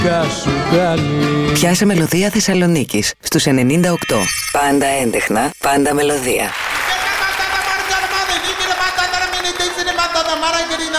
σου κάνει. Πιάσε μελωδία Θεσσαλονίκης στους 98. Πάντα έντεχνα, πάντα μελωδία.